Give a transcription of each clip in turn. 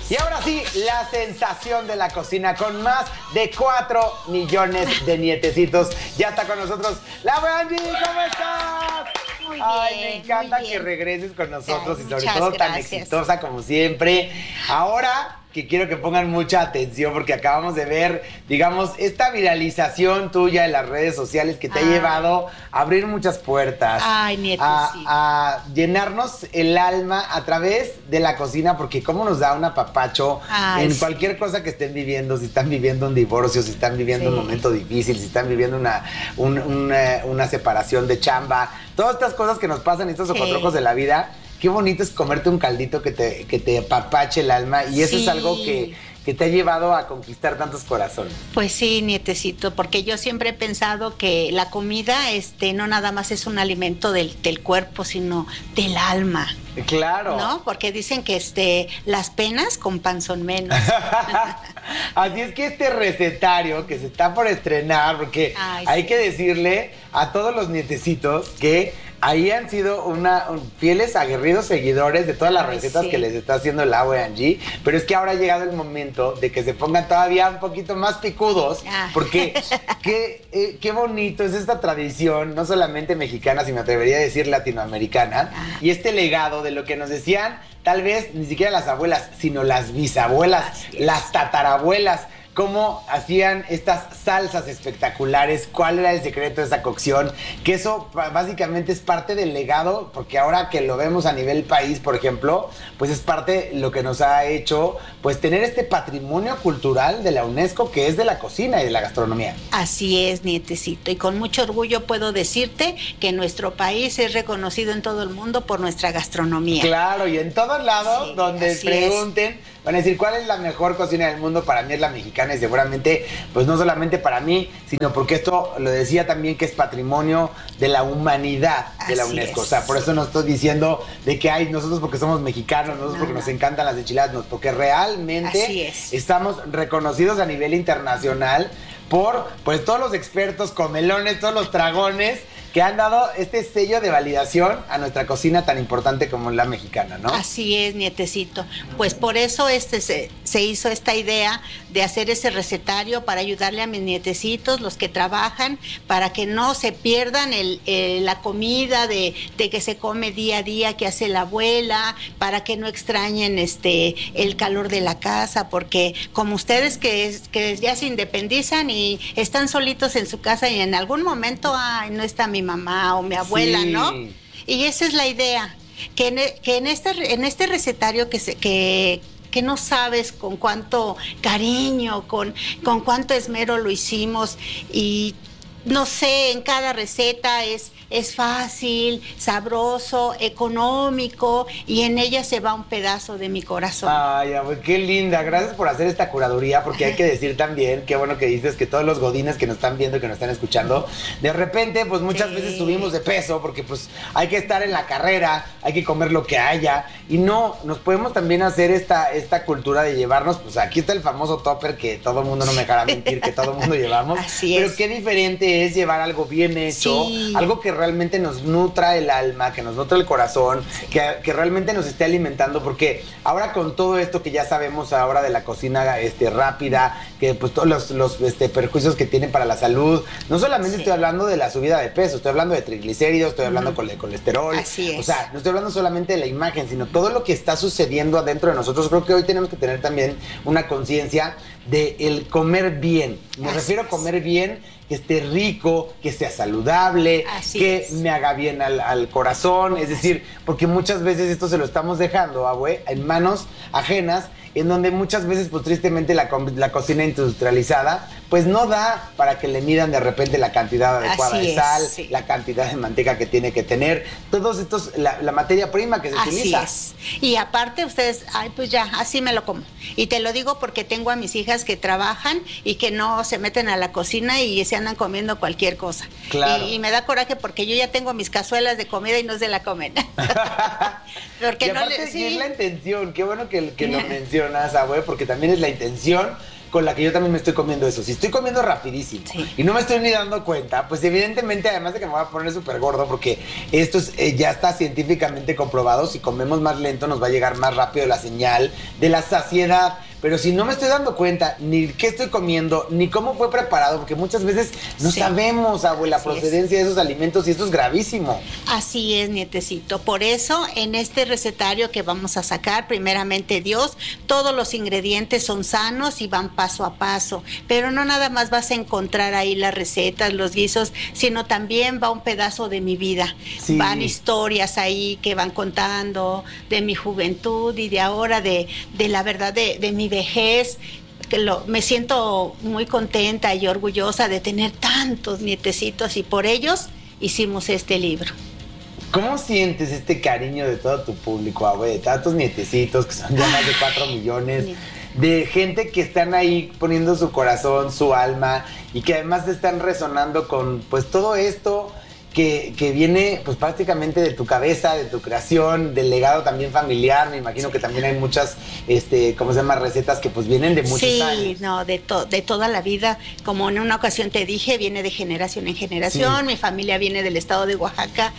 Y ahora sí, la sensación de la cocina con más de 4 millones de nietecitos. Ya está con nosotros la Angie, ¿cómo estás? Muy Ay, bien, me encanta muy que bien. regreses con nosotros Ay, y sobre muchas todo tan gracias. exitosa como siempre. Ahora que quiero que pongan mucha atención porque acabamos de ver, digamos, esta viralización tuya en las redes sociales que te ha llevado a abrir muchas puertas. Ay, nieto, sí. A llenarnos el alma a través de la cocina, porque cómo nos da un apapacho en Sí. cualquier cosa que estén viviendo, si están viviendo un divorcio, si están viviendo un momento difícil, si están viviendo una separación de chamba, todas estas cosas que nos pasan, estos socotrocos de la vida. Qué bonito es comerte un caldito que te apapache el alma, y eso es algo que te ha llevado a conquistar tantos corazones. Pues sí, nietecito, porque yo siempre he pensado que la comida no nada más es un alimento del cuerpo, sino del alma. Claro. ¿No? Porque dicen que las penas con pan son menos. Así es que este recetario que se está por estrenar, porque hay que decirle a todos los nietecitos que ahí han sido fieles, aguerridos seguidores de todas las recetas que les está haciendo el Abue Angie, pero es que ahora ha llegado el momento de que se pongan todavía un poquito más picudos, porque qué bonito es esta tradición, no solamente mexicana, sino me atrevería a decir latinoamericana, y este legado de lo que nos decían, tal vez ni siquiera las abuelas, sino las bisabuelas, las tatarabuelas, cómo hacían estas salsas espectaculares, cuál era el secreto de esa cocción, que eso básicamente es parte del legado, porque ahora que lo vemos a nivel país, por ejemplo, pues es parte de lo que nos ha hecho pues tener este patrimonio cultural de la UNESCO, que es de la cocina y de la gastronomía. Así es, nietecito, y con mucho orgullo puedo decirte que nuestro país es reconocido en todo el mundo por nuestra gastronomía. Claro, y en todos lados donde pregunten, van a decir cuál es la mejor cocina del mundo. Para mí es la mexicana, y seguramente, pues no solamente para mí, sino porque esto lo decía también, que es patrimonio de la humanidad de la UNESCO. O sea, por eso no estoy diciendo de que hay nosotros porque somos mexicanos, nosotros porque nos encantan las enchiladas, no, porque realmente estamos reconocidos a nivel internacional por pues todos los expertos comelones, todos los dragones que han dado este sello de validación a nuestra cocina tan importante como la mexicana, ¿no? Así es, nietecito. Pues por eso se hizo esta idea de hacer ese recetario para ayudarle a mis nietecitos, los que trabajan, para que no se pierdan la comida de que se come día a día, que hace la abuela, para que no extrañen el calor de la casa, porque como ustedes que ya se independizan y están solitos en su casa y en algún momento, no está mi mamá o mi abuela, ¿no? Y esa es la idea, que en este recetario que no sabes con cuánto cariño, con cuánto esmero lo hicimos, y no sé, en cada receta es fácil, sabroso, económico, y en ella se va un pedazo de mi corazón. Ay, abuela, qué linda. Gracias por hacer esta curaduría, porque hay que decir también, qué bueno que dices, que todos los godines que nos están viendo, que nos están escuchando, de repente, pues muchas veces subimos de peso, porque pues hay que estar en la carrera, hay que comer lo que haya, y no, nos podemos también hacer esta cultura de llevarnos, pues aquí está el famoso topper que todo el mundo, no me dejará mentir, que todo el mundo llevamos. Así pero es. Qué diferente es llevar algo bien hecho, algo que realmente nos nutra el alma, que nos nutra el corazón, que realmente nos esté alimentando, porque ahora con todo esto que ya sabemos ahora de la cocina rápida, que pues todos los perjuicios que tiene para la salud, no solamente estoy hablando de la subida de peso, estoy hablando de triglicéridos, estoy hablando de colesterol, o sea, no estoy hablando solamente de la imagen, sino todo lo que está sucediendo adentro de nosotros. Creo que hoy tenemos que tener también una conciencia de el comer bien. Me refiero a comer bien, que esté rico, que sea saludable, me haga bien al corazón. Es decir, porque muchas veces esto se lo estamos dejando, abue, en manos ajenas, en donde muchas veces, pues tristemente, la cocina industrializada, pues no da para que le midan de repente la cantidad adecuada de sal, la cantidad de manteca que tiene que tener, todos estos, la materia prima que se utiliza. Así es. Y aparte ustedes, pues ya, así me lo como. Y te lo digo porque tengo a mis hijas que trabajan y que no se meten a la cocina y se andan comiendo cualquier cosa. Claro. Y me da coraje porque yo ya tengo mis cazuelas de comida y no se la comen. Porque y aparte, es la intención, qué bueno que lo mencionas, abue, porque también es la intención con la que yo también me estoy comiendo eso. Si estoy comiendo rapidísimo y no me estoy ni dando cuenta, pues evidentemente, además de que me voy a poner súper gordo, porque esto es, ya está científicamente comprobado, si comemos más lento nos va a llegar más rápido la señal de la saciedad. Pero si no me estoy dando cuenta ni qué estoy comiendo, ni cómo fue preparado, porque muchas veces no sabemos, abuela, la procedencia de esos alimentos, y esto es gravísimo. Así es, nietecito. Por eso, en este recetario que vamos a sacar, primeramente Dios, todos los ingredientes son sanos y van paso a paso. Pero no nada más vas a encontrar ahí las recetas, los guisos, sino también va un pedazo de mi vida. Sí. Van historias ahí que van contando de mi juventud y de ahora, de la verdad, de mi vejez. Me siento muy contenta y orgullosa de tener tantos nietecitos, y por ellos hicimos este libro. ¿Cómo sientes este cariño de todo tu público, abue, de tantos nietecitos, que son ya más de 4 millones, de gente que están ahí poniendo su corazón, su alma, y que además están resonando con pues todo esto que viene pues prácticamente de tu cabeza, de tu creación, del legado también familiar? Me imagino que también hay muchas, ¿cómo se llama? Recetas que pues vienen de muchos años. Sí, no, de toda la vida. Como en una ocasión te dije, viene de generación en generación. Mi familia viene del estado de Oaxaca.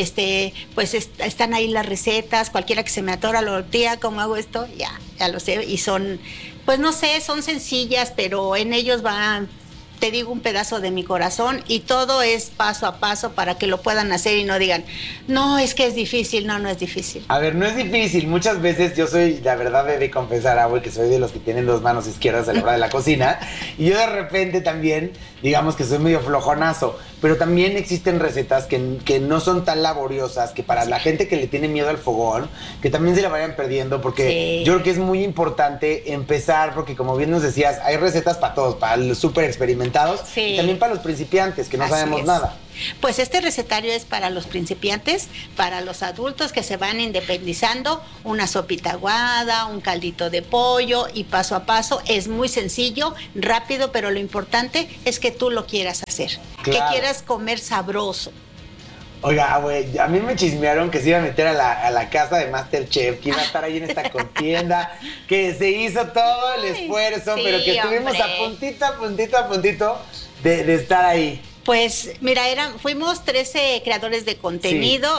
Pues están ahí las recetas. Cualquiera que se me atora la tortilla, ¿cómo hago esto? Ya lo sé. Y son, pues no sé, son sencillas, pero en ellos van, te digo, un pedazo de mi corazón, y todo es paso a paso para que lo puedan hacer y no digan, no, es que es difícil. No es difícil. A ver, no es difícil. Muchas veces yo soy, la verdad, he de confesar, abue, que soy de los que tienen 2 manos izquierdas a la hora de la cocina, y yo de repente también, digamos que soy medio flojonazo, pero también existen recetas que no son tan laboriosas, que para la gente que le tiene miedo al fogón, que también se la vayan perdiendo, porque yo creo que es muy importante empezar, porque como bien nos decías, hay recetas para todos, para los súper experimentados, y también para los principiantes, que no sabemos nada. Pues este recetario es para los principiantes, para los adultos que se van independizando, una sopita aguada, un caldito de pollo, y paso a paso. Es muy sencillo, rápido, pero lo importante es que tú lo quieras hacer, que quieras comer sabroso. Oiga, güey, a mí me chismearon que se iba a meter a la casa de MasterChef, que iba a estar ahí en esta contienda, que se hizo todo el esfuerzo, pero que estuvimos a puntito de estar ahí. Pues mira, fuimos 13 creadores de contenido,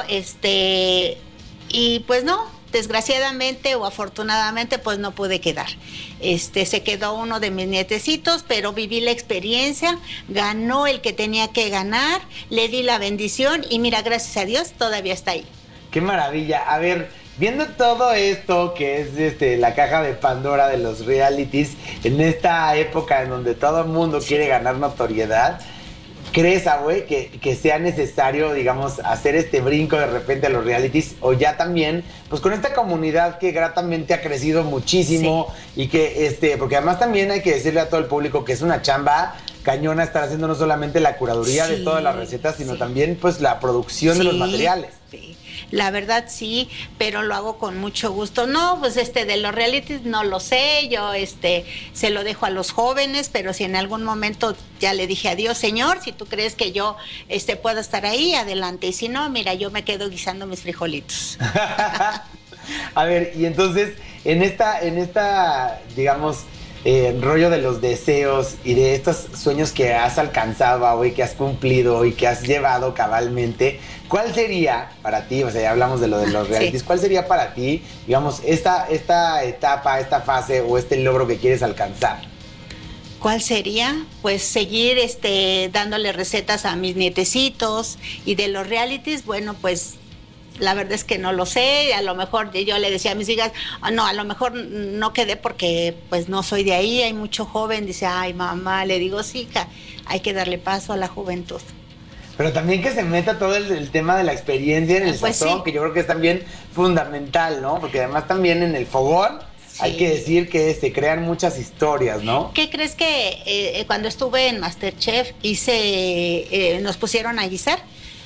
y pues no, desgraciadamente o afortunadamente, pues no pude quedar. Se quedó uno de mis nietecitos, pero viví la experiencia, ganó el que tenía que ganar, le di la bendición, y mira, gracias a Dios todavía está ahí. ¡Qué maravilla! A ver, viendo todo esto que es la caja de Pandora de los realities, en esta época en donde todo el mundo quiere ganar notoriedad, ¿crees, abue, que sea necesario, digamos, hacer este brinco de repente a los realities? O ya también, pues con esta comunidad que gratamente ha crecido muchísimo, y que, porque además también hay que decirle a todo el público que es una chamba cañona estar haciendo no solamente la curaduría de todas las recetas, sino también pues la producción de los materiales. Sí. La verdad sí, pero lo hago con mucho gusto. No, pues de los realities no lo sé, yo se lo dejo a los jóvenes, pero si en algún momento ya le dije adiós, Señor, si tú crees que yo puedo estar ahí, adelante, y si no, mira, yo me quedo guisando mis frijolitos. A ver, y entonces, en esta, digamos, rollo de los deseos y de estos sueños que has alcanzado, abue, que has cumplido y que has llevado cabalmente, ¿cuál sería para ti, o sea, ya hablamos de lo de los realities, cuál sería para ti, digamos, esta etapa, esta fase o este logro que quieres alcanzar? ¿Cuál sería? Pues seguir dándole recetas a mis nietecitos. Y de los realities, bueno, pues la verdad es que no lo sé. A lo mejor yo le decía a mis hijas, no, a lo mejor no quedé porque pues no soy de ahí, hay mucho joven. Dice, ay mamá, le digo, sí, hija, hay que darle paso a la juventud. Pero también que se meta todo el tema de la experiencia en el sazón, que yo creo que es también fundamental, ¿no? Porque además también en el fogón hay que decir que se crean muchas historias, ¿no? ¿Qué crees que cuando estuve en MasterChef nos pusieron a guisar?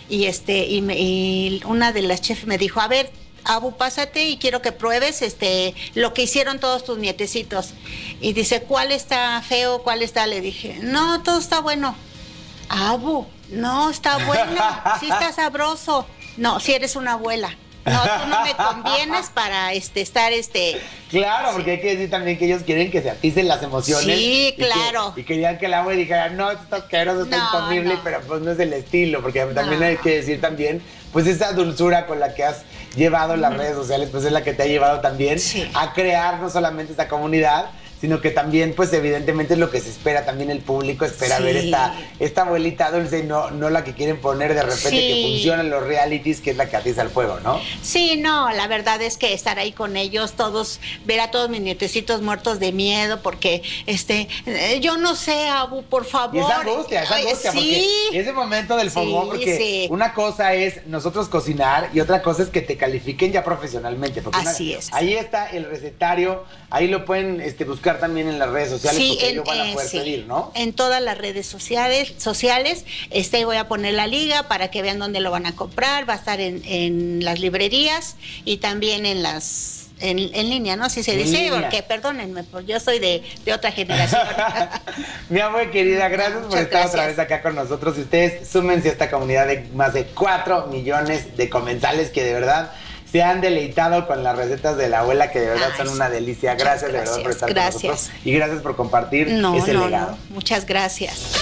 Y una de las chefs me dijo, a ver, Abu, pásate y quiero que pruebes lo que hicieron todos tus nietecitos. Y dice, ¿cuál está feo? ¿Cuál está? Le dije, no, todo está bueno. Abu, no, está bueno, sí está sabroso. No, si eres una abuela. No, tú no me convienes para estar Claro, sí. porque hay que decir también que ellos quieren que se aticen las emociones. Sí, claro. Y querían que el agua dijera, no, esto está asqueroso, está No, incomible, no. pero pues no es el estilo, porque también No. hay que decir también, pues esa dulzura con la que has llevado las redes sociales, pues es la que te ha llevado también Sí. a crear no solamente esta comunidad, sino que también, pues evidentemente es lo que se espera, también el público espera Sí. ver esta abuelita dulce, no la que quieren poner de repente Sí. que funciona en los realities, que es la que atiza el fuego, ¿no? Sí, no, la verdad es que estar ahí con ellos, ver a todos mis nietecitos muertos de miedo, porque yo no sé, Abu, por favor. Y esa angustia, Ay, porque ese momento del fogón, Sí, porque sí. una cosa es nosotros cocinar y otra cosa es que te califiquen ya profesionalmente. Porque Así es. Ahí está el recetario, ahí lo pueden buscar también en las redes sociales, porque ahí lo van a poder pedir, ¿no? En todas las redes sociales, voy a poner la liga para que vean dónde lo van a comprar, va a estar en las librerías y también en línea, ¿no? Si se En dice, línea. porque perdónenme, porque yo soy de otra generación. Mi abue querida, gracias por Muchas estar otra gracias. vez acá con nosotros. Y ustedes súmense a esta comunidad de más de 4 millones de comensales que de verdad se han deleitado con las recetas de la abuela, que de verdad son sí. una delicia. Muchas Gracias de verdad por gracias, estar con nosotros. Y gracias por compartir ese legado. Muchas gracias.